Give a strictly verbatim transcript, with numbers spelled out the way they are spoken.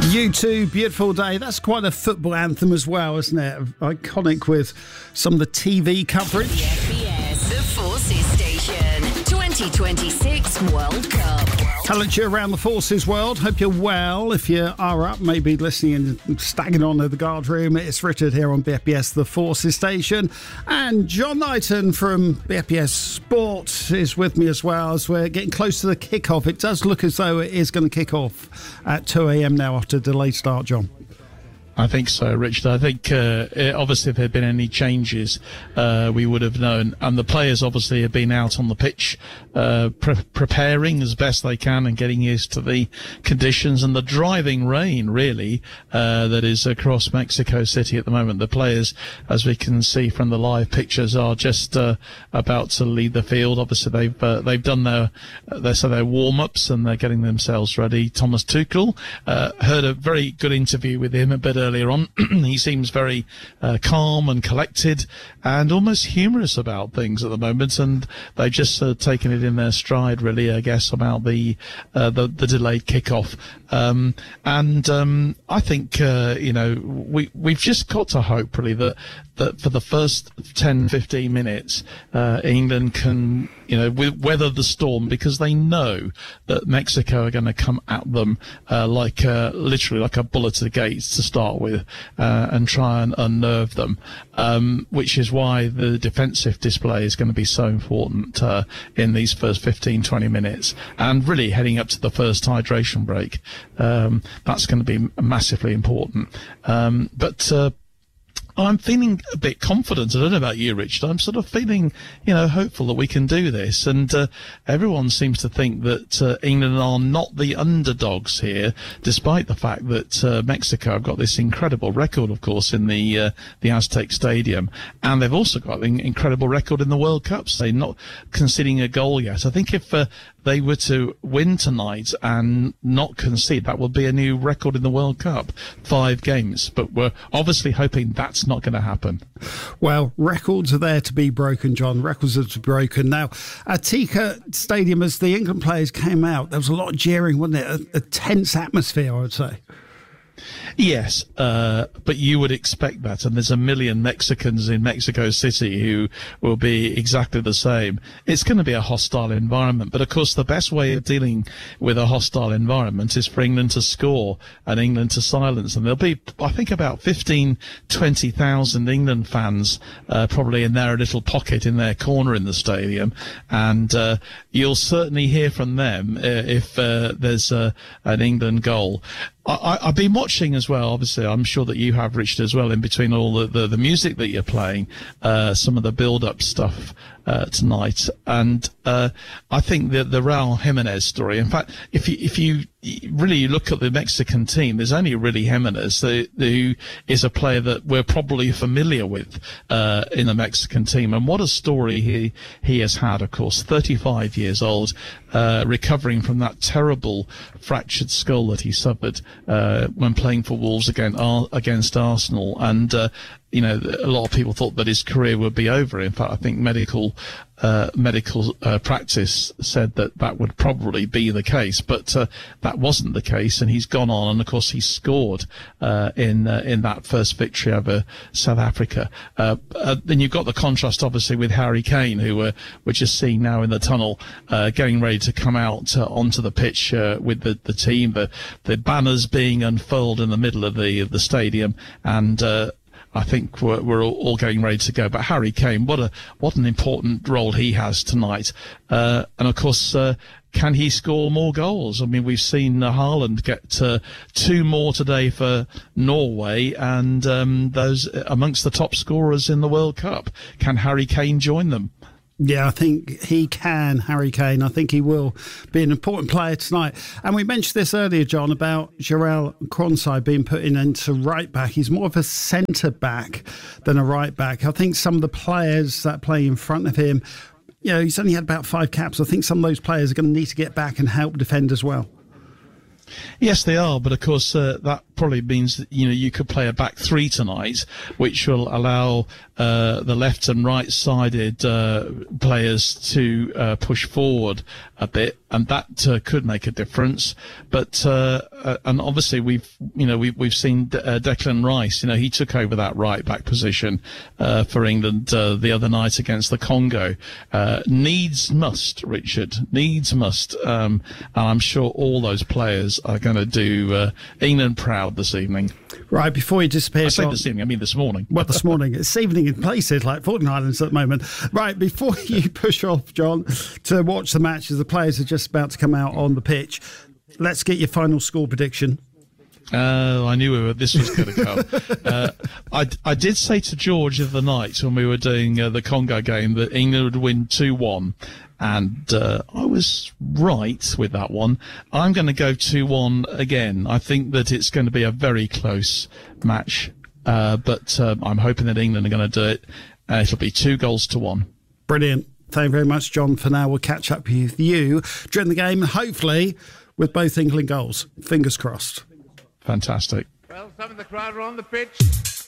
U two, Beautiful Day. That's quite a football anthem as well, isn't it? Iconic with some of the T V coverage. The F B S, the Forces Station, twenty twenty-six World Cup. Talent you around the Forces world. Hope you're well. If you are up, maybe listening and staggering on to the guard room, it's Richard here on B F B S, the Forces Station. And John Knighton from B F B S Sport is with me as well as we're getting close to the kick-off. It does look as though it is going to kick off at two a.m. now after a delayed start, John. I think so, Richard. I think uh, it, obviously if there had been any changes, uh, we would have known. And the players obviously have been out on the pitch uh, pre- preparing as best they can and getting used to the conditions and the driving rain, really, uh, that is across Mexico City at the moment. The players, as we can see from the live pictures, are just uh, about to leave the field. Obviously, they've uh, they've done their, their, so their warm-ups and they're getting themselves ready. Thomas Tuchel, uh, heard a very good interview with him a bit earlier. Earlier on, he seems very uh, calm and collected and almost humorous about things at the moment, and they've just uh, taken it in their stride, really, I guess, about the uh, the, the delayed kickoff. Um, and um, I think uh, you know we we've just got to hope, really, that that for the first ten, fifteen minutes, uh, England can you know weather the storm, because they know that Mexico are going to come at them uh, like uh, literally like a bullet to the gates to start with, uh, and try and unnerve them, um, which is why the defensive display is going to be so important uh, in these first fifteen, twenty minutes, and really heading up to the first hydration break. Um, that's going to be massively important. Um, but uh, I'm feeling a bit confident. I don't know about you, Richard. I'm sort of feeling, you know, hopeful that we can do this. And uh, everyone seems to think that uh, England are not the underdogs here, despite the fact that uh, Mexico have got this incredible record, of course, in the uh, the Aztec Stadium. And they've also got an incredible record in the World Cups. They're not conceding a goal yet. I think if uh, they were to win tonight and not concede, that would be a new record in the World Cup. Five games. But we're obviously hoping that's not going to happen. Well, records are there to be broken, John. Records are to be broken. Now, at Tika Stadium, as the England players came out, there was a lot of jeering, wasn't it? A, a tense atmosphere, I would say. Yes, uh, but you would expect that, and there's a million Mexicans in Mexico City who will be exactly the same. It's going to be a hostile environment, but of course the best way of dealing with a hostile environment is for England to score and England to silence them. There'll be, I think, about fifteen, twenty thousand England fans uh, probably in their little pocket in their corner in the stadium, and uh, you'll certainly hear from them uh, if uh, there's uh, an England goal. I, I've been watching as well, obviously, I'm sure that you have, Richard, as well, in between all the, the, the music that you're playing, uh, some of the build-up stuff uh, tonight. And uh, I think the, the Raul Jimenez story, in fact, if you, if you really look at the Mexican team, there's only really Jimenez, who, who is a player that we're probably familiar with uh, in the Mexican team. And what a story he, he has had, of course, thirty-five years old, uh, recovering from that terrible fractured skull that he suffered uh, when playing for Wolves against, against Arsenal. And, uh, you know, a lot of people thought that his career would be over. In fact, I think medical uh, medical uh, practice said that that would probably be the case, but uh, that wasn't the case, and he's gone on, and of course he scored uh, in uh, in that first victory over South Africa. Uh, uh, then you've got the contrast, obviously, with Harry Kane, who uh, we're just seeing now in the tunnel, uh, getting ready to come out uh, onto the pitch uh, with the, the team, the the banners being unfurled in the middle of the of the stadium, and uh, I think we're, we're all, all getting ready to go. But Harry Kane, what a what an important role he has tonight. Uh, and of course, uh, can he score more goals? I mean, we've seen uh, Haaland get uh, two more today for Norway, and um, those amongst the top scorers in the World Cup. Can Harry Kane join them? Yeah, I think he can, Harry Kane. I think he will be an important player tonight. And we mentioned this earlier, John, about Jarell Quansah being put in into right back. He's more of a centre back than a right back. I think some of the players that play in front of him, you know, he's only had about five caps. I think some of those players are going to need to get back and help defend as well. Yes, they are, but of course uh, that probably means that, you know, you could play a back three tonight, which will allow uh, the left and right-sided uh, players to uh, push forward a bit, and that uh, could make a difference. But uh, uh, and obviously we've you know we've we've seen De- uh, Declan Rice. You know, he took over that right back position uh, for England uh, the other night against the Congo. Uh, needs must, Richard. Needs must, um, and I'm sure all those players are going to do uh, England proud this evening. Right, before you disappear, I say John, this evening, I mean this morning. Well, this morning. It's evening in places like Fortnite Islands at the moment. Right, before you push off, John, to watch the match as the players are just about to come out on the pitch, let's get your final score prediction. Uh, I knew this was going to come. uh, I, I did say to George the other night when we were doing uh, the Congo game that England would win two one. And uh, I was right with that one. I'm going to go two one again. I think that it's going to be a very close match, uh, but um, I'm hoping that England are going to do it. Uh, it'll be two goals to one. Brilliant. Thank you very much, John. For now, we'll catch up with you during the game, hopefully with both England goals. Fingers crossed. Fantastic. Well, some of the crowd are on the pitch.